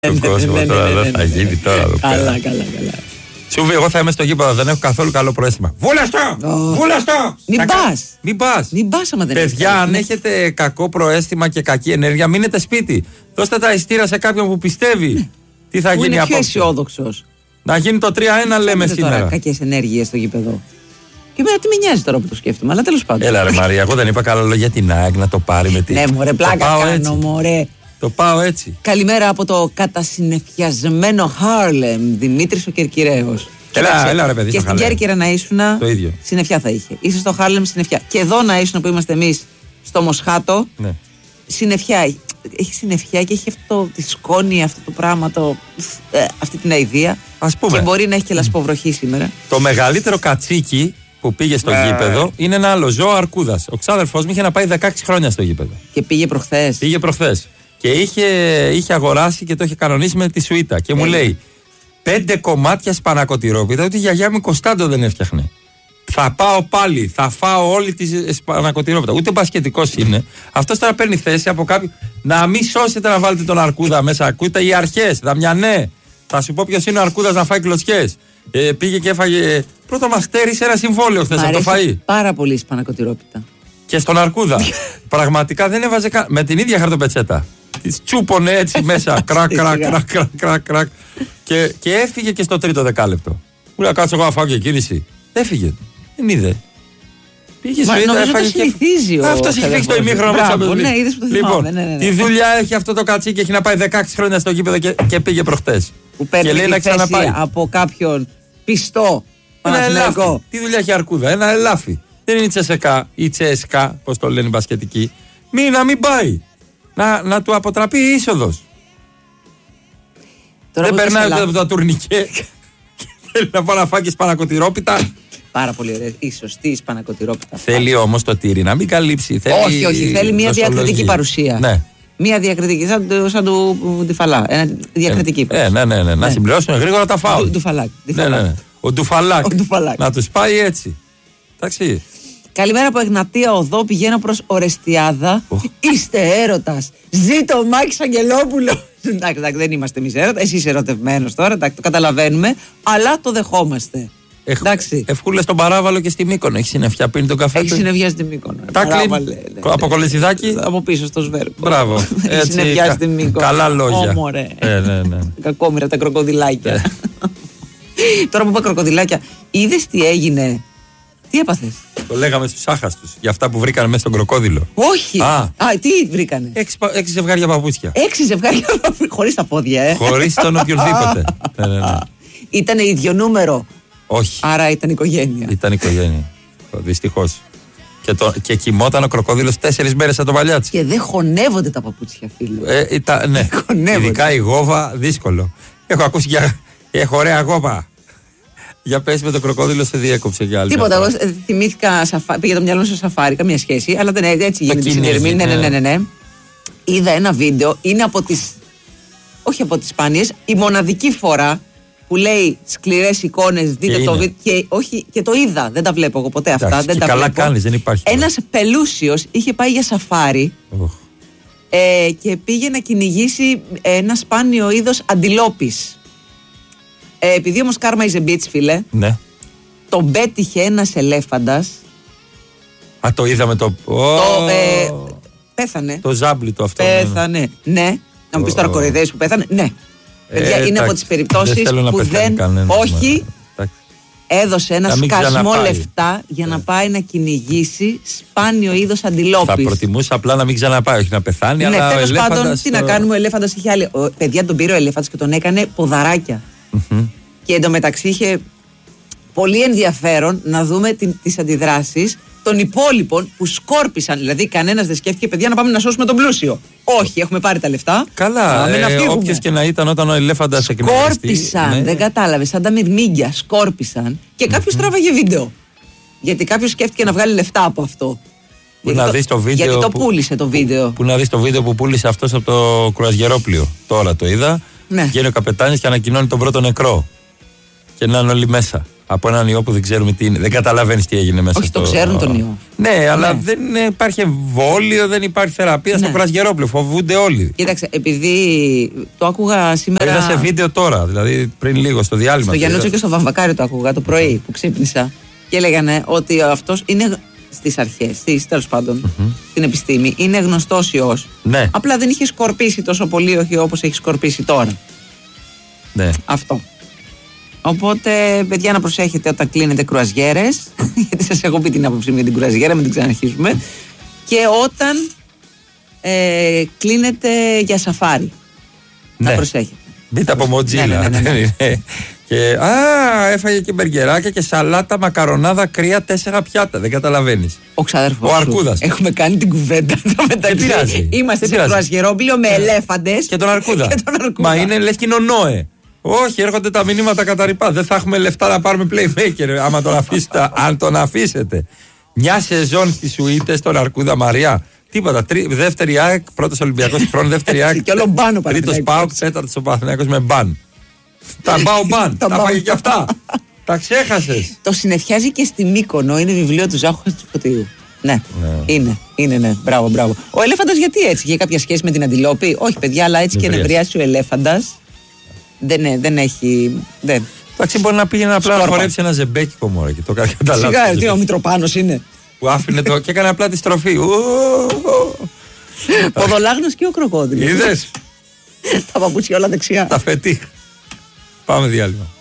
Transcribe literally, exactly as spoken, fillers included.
Του κόσμου τώρα δεν θα γίνει τώρα εδώ πέρα. Καλά, καλά, καλά. Σούβι, εγώ θα είμαι στο γήπεδο, δεν έχω καθόλου καλό προαίσθημα. Βούλαστο! Βούλαστο! Μην πας! Μην πας! Μην πας άμα δεν έχεις. Παιδιά, αν έχετε κακό προαίσθημα και κακή ενέργεια, μείνετε σπίτι. Δώστε τα ειστήρα σε κάποιον που πιστεύει. Τι θα Που γίνει είναι πιο απόψε. αισιόδοξος. Να γίνει το τρία ένα, λέμε σήμερα. Τώρα κακές ενέργειες στο γήπεδο. Και εμένα τι με νοιάζει τώρα που το σκέφτομαι, αλλά τέλος πάντων. Έλα ρε Μαρία, εγώ δεν είπα καλά λόγια την ΑΕΚ να το πάρει με τη. Ναι, μωρέ, πλάκα κάνω, μωρέ. Το πάω έτσι. Καλημέρα από το κατασυννεφιασμένο Χάρλεμ, Δημήτρης ο Κερκυραίος. Έλα, έλα ρε παιδί. Και στην Κέρκυρα να ήσουν. Το ίδιο. Συννεφιά θα είχε. Είσαι στο Χάρλεμ, συννεφιά. Και εδώ να ήσουν που είμαστε εμείς στο Μοσχάτο. Ναι. Συννεφιά. Έχει συννεφιά και έχει αυτό τη σκόνη, αυτό το πράγμα, το, ε, αυτή την αηδία. Ας πούμε. Και μπορεί να έχει και λασποβροχή σήμερα. Το μεγαλύτερο κατσίκι που πήγε στο Ναι. γήπεδο είναι ένα άλλο ζώο αρκούδας. Ο ξάδερφός μου είχε να πάει δεκαέξι χρόνια στο γήπεδο. Και πήγε προχθές. Πήγε προχθές. Και είχε, είχε αγοράσει και το είχε κανονίσει με τη σουίτα. Και μου Έλα. λέει πέντε κομμάτια σπανακοτηρόπιτα, ότι η γιαγιά μου Κωνσταντο δεν έφτιαχνε. Θα πάω πάλι, θα φάω όλη τη σπανακοτηρόπιτα. Ούτε μπασκετικός είναι. Αυτό τώρα παίρνει θέση από κάποιον. Να μην σώσετε να βάλετε τον αρκούδα μέσα. Ακούτε οι αρχές, Δαμιανέ. Θα σου πω ποιος είναι ο αρκούδας να φάει κλωτσιές. Ε, πήγε και έφαγε. Πρώτα μας χτέρισε ένα συμβόλαιο χθες από το φαΐ. Πάρα πολύ σπανακοτηρόπιτα. Και στον αρκούδα. Πραγματικά δεν έβαζε καν. Με την ίδια χαρτοπετσέτα. Τη τσούπωνε έτσι μέσα. Κρακ, κρακ, κρακ, κρακ, κρακ, κρακ. Και, και έφυγε και στο τρίτο δεκάλεπτο. Μου λέει κάτσε εγώ να φάω και κίνηση. Έφυγε. Δεν είδε. Πήγε Μα, στο είδα, νομίζω έφαγε το συνηθίζει ο αυτό έχει φύγει στο ημίχρονο μέσα από το ναι, είδες που το Λοιπόν, θυμάμαι, ναι, ναι, ναι. τη δουλειά έχει αυτό το κατσίκι, έχει να πάει δεκαέξι χρόνια στο γήπεδο και, και πήγε προχτές. Που παίρνει Και λέει τη να θέση ξαναπάει. από κάποιον πιστό Ένα ελάφι. Παναθηναϊκό. Τι δουλειά έχει αρκούδα, ένα ελάφι. Δεν είναι η Τσεσεκά ή Τσέσκα, πώς το λένε οι μπασκετικοί. Μη να μην πάει. Να, να του αποτραπεί η είσοδος. Τώρα Δεν που περνάει είπες ούτε από τα τουρνικέ. Θέλει να πάει να φάει και σπανακοτηρόπιτα. Πάρα πολύ ωραία. Η σωστή σπανακοτηρόπιτα. Θέλει όμως το τύρι να μην καλύψει. Θέλει Όχι, όχι. Θέλει μια δοσολογία. διακριτική παρουσία. Ναι. Μια διακριτική, σαν, του- σαν του Ντουφαλά. Ένα διακριτική Ε, παρουσία. ναι, ναι, ναι. Να Ναι. συμπληρώσουν γρήγορα τα φάουλ. Του- Ντουφαλάκ. Ναι, ναι, ναι. Ο Ντουφαλάκ. Ο Ντουφαλάκ. Να τους πάει έτσι. Εντάξει. Καλημέρα από Εγνατία Οδό. Πηγαίνω προς Ορεστιάδα. Οχ. Είστε έρωτας. Ζήτω ο Μάκης Αγγελόπουλο. Εντάξει, εντάξει, δεν είμαστε εμείς έρωτα. Εσύ είσαι ερωτευμένος τώρα. Εντάξει, το καταλαβαίνουμε. Αλλά το δεχόμαστε. Έχ, Εντάξει. Ευχούλες στον Παράβαλο και στη Μύκονο. Έχει συννεφιά, πίνει τον καφέ Έχει του. συννεφιάσει τη Μύκονο. Τάκλιν, Παράβαλε, ναι, ναι. από κολεσιδάκι. Από πίσω στο σβέρκο. Μπράβο. Έχει Έτσι, συννεφιάσει κα- τη Μύκονο. καλά λόγια. Ω, μωρέ. Ε, ναι, ναι. Κακόμοιρα τα κροκοδιλάκια. Τώρα που είπα κροκοδιλάκια, είδες τι έγινε. Τι έπαθες? Το λέγαμε στους άχαστους. Για αυτά που βρήκαν μέσα στον κροκόδιλο. Όχι. Α. Α, τι βρήκανε? Έξι, πα- έξι ζευγάρια παπούτσια. Έξι ζευγάρια χωρίς τα πόδια, ε. Χωρίς τον οποιονδήποτε. ναι, ναι, ναι. Ήταν ίδιο νούμερο. Όχι. Άρα ήταν οικογένεια. Ήταν οικογένεια. Δυστυχώς. Και, το, και κοιμόταν ο κροκόδιλος τέσσερις μέρες σαν το παλιάτσι. Και δεν χωνεύονται τα παπούτσια, φίλο. Ε, ήταν, ναι. Χωνεύονται. Ειδικά η γόβα, δύσκολο. Έχω ακούσει για. Έχω ωραία γόβα. Για πες με το κροκόδιλο σε διέκοψε για άλλη. Τίποτα. μια Εγώ φορά. ε, θυμήθηκα, σαφά, πήγε το μυαλό μου σε σαφάρι, καμία σχέση. Αλλά δεν, έτσι γίνεται η κινέζι, συνδερμή. Ναι, ναι, ναι. ναι, ναι, ναι. Είδα ένα βίντεο, είναι από τις. Όχι από τις σπάνιες, η μοναδική φορά που λέει σκληρές εικόνες, δείτε Και το είναι. βίντεο. Και, όχι, και το είδα, δεν τα βλέπω εγώ ποτέ αυτά. Εντάξει, δεν και τα καλά βλέπω. κάνεις, δεν υπάρχει. Ένας πελούσιος είχε πάει για σαφάρι Οχ. ε, και πήγε να κυνηγήσει ένα σπάνιο είδος αντιλόπης. Ε, επειδή όμως κάρμα is a bitch, φίλε, Ναι. τον πέτυχε ένας ελέφαντας. Α, το είδαμε το. Το, Ω, ε, πέθανε. το ζάμπλιτο αυτό. ναι, ναι. Πέθανε. Ναι. Να μου πει τώρα Ω. κοροϊδεύεις που πέθανε. Ναι. Παιδιά, είναι εντάξει, από τις περιπτώσεις δεν θέλω να που πεθάνει δεν. κανένας, Όχι, μα. Εντάξει. έδωσε ένα Να μην σκασμό ξαναπάει. λεφτά για να Ναι. πάει να κυνηγήσει σπάνιο είδος Θα αντιλόπης. προτιμούσα απλά να μην ξαναπάει, όχι να πεθάνει. Ναι, αλλά ο τέλος πάντων, ελέφαντας τι το- να κάνουμε, ο ελέφαντας είχε άλλη. Ο, παιδιά, τον πήρε ο ελέφαντας και τον έκανε ποδαράκια. Μμμ. Και εντωμεταξύ είχε πολύ ενδιαφέρον να δούμε την, τις αντιδράσεις των υπόλοιπων που σκόρπισαν. Δηλαδή, κανένας δεν σκέφτηκε, παιδιά, να πάμε να σώσουμε τον πλούσιο. Όχι, έχουμε πάρει τα λεφτά. Καλά, πάμε να ε, φύγουμε. όποιος και να ήταν όταν ο ελέφαντας εκνευριστεί. Σκόρπισαν, ναι. δεν κατάλαβε, σαν τα μυρμήγκια. Σκόρπισαν και κάποιος τράβαγε βίντεο. Γιατί κάποιος σκέφτηκε να βγάλει λεφτά από αυτό. Γιατί να δεις το βίντεο Γιατί το που- πούλησε το βίντεο. Που να δεις το βίντεο που πούλησε αυτός από το κρουαζιερόπλιο. Τώρα το είδα. Ναι. Βγαίνει ο καπετάνιος και ανακοινώνει τον πρώτο νεκρό. Και να είναι όλοι μέσα. από έναν ιό που δεν ξέρουμε τι είναι. Δεν καταλαβαίνεις τι έγινε μέσα. Όχι, στο... το ξέρουν τον ιό. Ναι, αλλά Ναι. δεν υπάρχει εμβόλιο, δεν υπάρχει θεραπεία Ναι. στο κρασγερόπλαιο. Φοβούνται όλοι. Κοίταξε, επειδή το άκουγα Το σήμερα. είδα σε βίντεο τώρα, δηλαδή πριν λίγο στο διάλειμμα. Στο το Γιαννούτσο είδα. και στο Βαμβακάρι το άκουγα το πρωί που ξύπνησα. Και έλεγανε ότι αυτός είναι στις αρχές, στις, τέλος πάντων, mm-hmm. στην επιστήμη, είναι γνωστός ιός. Ναι. Απλά δεν είχε σκορπίσει τόσο πολύ, όχι όπως έχει σκορπίσει τώρα. Ναι. Αυτό. Οπότε, παιδιά, να προσέχετε όταν κλείνετε κρουαζιέρες, γιατί σας έχω πει την άποψή μου για την κρουαζιέρα, μην την ξαναρχίσουμε. Και όταν ε, κλείνετε για σαφάρι. Ναι. Να προσέχετε. Μπείτε από Μοτζίλα. Ναι, ναι, ναι, ναι, ναι. Και, α, έφαγε και μπεργκεράκια και σαλάτα, μακαρονάδα, κρύα, τέσσερα πιάτα. Δεν καταλαβαίνεις. Ο ξαδερφός Ο σου. Αρκούδας. Έχουμε κάνει την κουβέντα το μεταξύ. Δεν πειράζει. Είμαστε Δεν σε πειράζει. κρουαζιερόπλιο με ελέφαντες. Και τον Αρκούδα. Και τον Αρκούδα. Μα είναι λες και είναι ο Νόε. Όχι, έρχονται τα μηνύματα κατά ρηπά. Δεν θα έχουμε λεφτά να πάρουμε playmaker άμα τον αφήσετε. Αν τον αφήσετε. Μια σεζόν στις Σουίτες στον Αρκούδα Μαριά. Τίποτα. Τρί, δεύτερη ΑΕΚ, πρώτος Ολυμπιακός χρόνος, δεύτερη ΑΕΚ. Και όλο μπαν ο Τρίτος Παναθηναϊκός. ΠΑΟΚ, τέταρτος ο Παναθηναϊκός με μπαν. Τα μπάω μπαν. Τα Τα μπάω. φάγε και αυτά. Τα ξέχασες. Το συνεφιάζει και στη Μύκονο. Είναι βιβλίο του Ζάχου Χατζηφωτίου. Ναι. Ναι. Είναι, είναι, ναι. Μπράβο, μπράβο. Ο ελέφαντας γιατί έτσι, είχε κάποια σχέση με την αντιλόπη? Όχι, παιδιά, αλλά έτσι και Νευρίασε. νευριάσει ο ελέφαντας. Δεν, ε, δεν έχει. Δεν. Εντάξει, μπορεί να πήγαινε απλά να Σκόρπα. χορέψει ένα ζεμπέκικο μωρέ και το έκανε κατά λάθος. Σιγά, τι ο Μητροπάνος είναι. Που άφηνε το και έκανε απλά τη στροφή. Ου, ου. Ποδολάγνος και ο κροκόδιλος. Είδες Τα παπούτσια όλα δεξιά. τα φετί. Πάμε διάλειμμα.